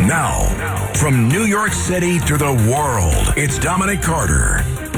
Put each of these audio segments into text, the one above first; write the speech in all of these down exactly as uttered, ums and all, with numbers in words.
Now, from New York City to the world, it's Dominic Carter.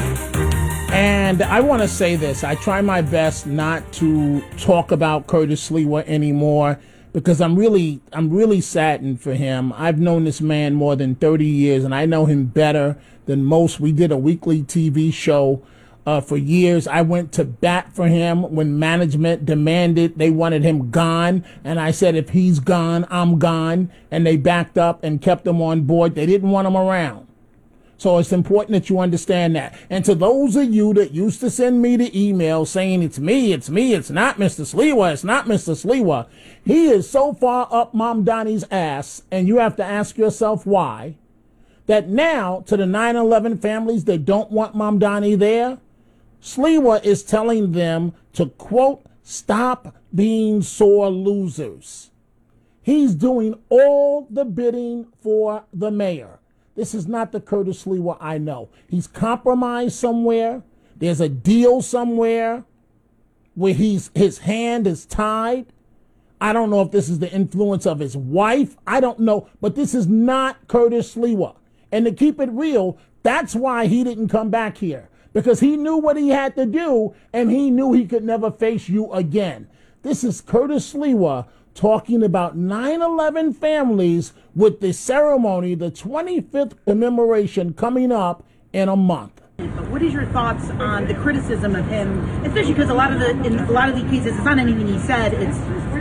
And I want to say this. I try my best not to talk about Curtis Sliwa anymore because I'm really, I'm really saddened for him. I've known this man more than thirty years, and I know him better than most. We did a weekly T V show uh, for years. I went to bat for him when management demanded they wanted him gone, and I said, if he's gone, I'm gone. And they backed up and kept him on board. They didn't want him around. So it's important that you understand that. And to those of you that used to send me the email saying, it's me, it's me, it's not Mister Sliwa, it's not Mister Sliwa, he is so far up Mamdani's ass, and you have to ask yourself why, that now to the nine eleven families that don't want Mamdani there, Sliwa is telling them to, quote, stop being sore losers. He's doing all the bidding for the mayor. This is not the Curtis Sliwa I know. He's compromised somewhere. There's a deal somewhere where he's his hand is tied. I don't know if this is the influence of his wife. I don't know. But this is not Curtis Sliwa. And to keep it real, that's why he didn't come back here. Because he knew what he had to do, and he knew he could never face you again. This is Curtis Sliwa talking about nine eleven families with the ceremony, the twenty-fifth commemoration coming up in a month. What is your thoughts on the criticism of him, especially because a lot of the in a lot of these cases, it's not anything he said, it's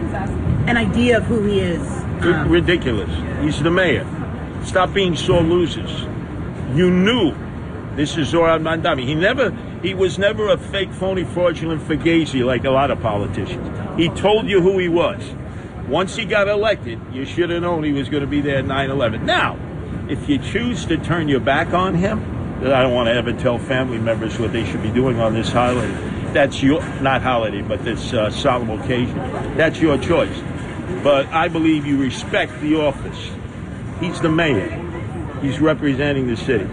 an idea of who he is. Um, Ridiculous. He's the mayor. Stop being sore losers. You knew this is Zoran Mamdani. He never, he was never a fake, phony, fraudulent fugazi like a lot of politicians. He told you who he was. Once he got elected, you should have known he was going to be there at nine eleven. Now, if you choose to turn your back on him, I don't want to ever tell family members what they should be doing on this holiday. That's your, not holiday, but this uh, solemn occasion. That's your choice. But I believe you respect the office. He's the mayor. He's representing the city.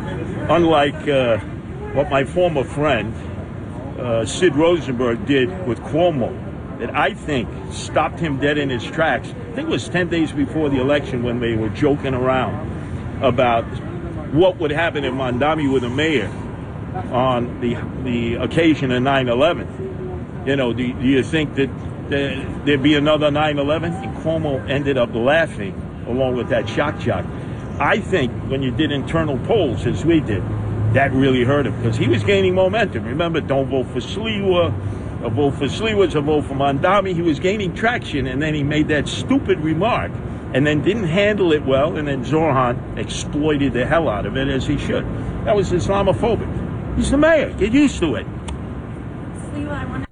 Unlike uh, what my former friend, uh, Sid Rosenberg, did with Cuomo, that I think stopped him dead in his tracks. I think it was ten days before the election when they were joking around about what would happen if Mamdani were the mayor on the the occasion of nine eleven. You know, do, do you think that there, there'd be another nine eleven? And Cuomo ended up laughing along with that shock jock. I think when you did internal polls, as we did, that really hurt him because he was gaining momentum. Remember, don't vote for Sliwa. A vote for Sliwa, a vote for Mamdani. He was gaining traction, and then he made that stupid remark and then didn't handle it well, and then Zoran exploited the hell out of it, as he should. That was Islamophobic. He's the mayor. Get used to it. Sliwa, I want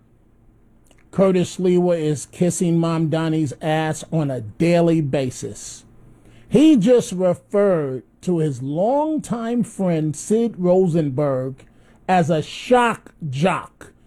Curtis Sliwa is kissing Mamdani's ass on a daily basis. He just referred to his longtime friend Sid Rosenberg as a shock jock.